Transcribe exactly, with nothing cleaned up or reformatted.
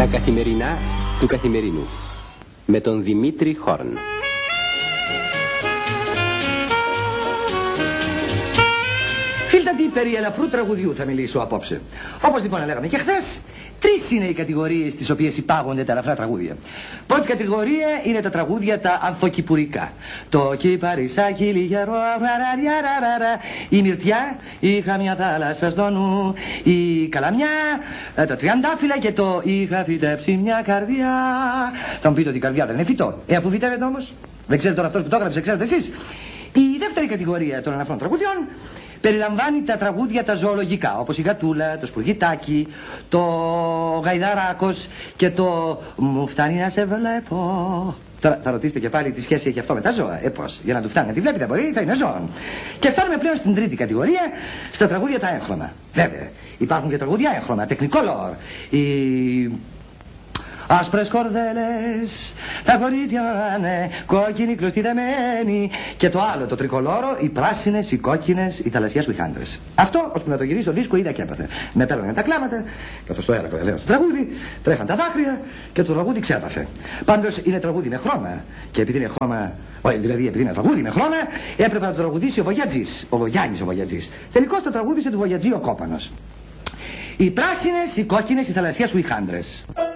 Τα καθημερινά του καθημερινού με τον Δημήτρη Χόρν. Φίλτατη, περί ελαφρού τραγουδιού θα μιλήσω απόψε. Όπως λοιπόν λέγαμε και χθες, τρεις είναι οι κατηγορίες στις οποίες υπάγονται τα ελαφρά τραγούδια. Πρώτη κατηγορία είναι τα τραγούδια τα ανθοκυπουρικά. Το κυπαρισάκι λιγερό, η μυρτιά, είχα μια θάλασσα στο νου, η καλαμιά, τα τριαντάφυλλα και το είχα φυτέψει μια καρδιά. Θα μου πείτε ότι η καρδιά δεν είναι φυτό. Ε, αφού φυτεύεται όμως. Δεν ξέρετε τώρα αυτός που το έγραψε, ξέρετε εσείς. Η δεύτερη κατηγορία των ελαφρών τραγουδιών περιλαμβάνει τα τραγούδια τα ζωολογικά, όπως η Γατούλα, το Σπουργητάκι, το Γαϊδαράκος και το «Μου φτάνει να σε βλέπω». Τώρα θα ρωτήσετε και πάλι τι σχέση έχει αυτό με τα ζώα. Ε, πώς, για να του φτάνει να τη βλέπετε μπορεί, θα είναι ζώων. Και φτάνουμε πλέον στην τρίτη κατηγορία, στα τραγούδια τα έγχρωμα. Βέβαια, υπάρχουν και τραγούδια έγχρωμα, τεκνικόλορ. Η... Άσπρες κορδέλες, τα κορίτσια είναι κόκκινοι, κλωστοί δεμένοι. Και το άλλο, το τρικολόρο, οι πράσινες, οι κόκκινες, οι θαλασσιές λουιχάντρες. Αυτό, ώστε να το γυρίσω δίσκο, είδα και έπαθε. Με παίρνανε τα κλάματα, καθώς το έλεγα λέω στο τραγούδι, τρέχαν τα δάκρυα και το τραγούδι ξέπαθε. Πάντως είναι τραγούδι με χρώμα. Και επειδή είναι χρώμα, όχι, δηλαδή επειδή είναι τραγούδι με χρώμα, έπρεπε να το τραγουδήσει ο Βογιατζής, ο Βογιάννης ο Βογιατζής. Τελικώς το τραγούδισε του Βογιατζή ο Κόπανος. Οι πράσινες, οι κόκκινες, οι θαλασσιές λουιχάντρες.